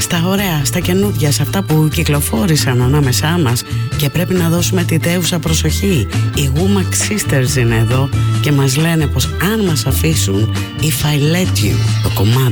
στα ωραία, στα καινούργια, σε αυτά που κυκλοφόρησαν ανάμεσά μας και πρέπει να δώσουμε τη δέουσα προσοχή. Οι Womack Sisters είναι εδώ και μας λένε πως αν μας αφήσουν, If I Let You, το κομμάτι